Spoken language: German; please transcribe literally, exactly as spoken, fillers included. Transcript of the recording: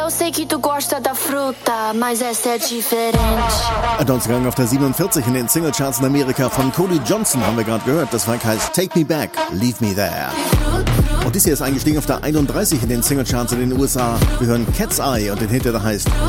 Eu sei que tu gosta da fruta, mas essa é diferente. Adons gegangen auf der siebenundvierzig in den Singlecharts in Amerika. Von Cody Johnson haben wir gerade gehört. Das Werk heißt Take Me Back, Leave Me There. Und dies hier ist eingestiegen auf der einunddreißig in den Singlecharts in den U S A. Wir hören Cat's Eye und den Hit, der da heißt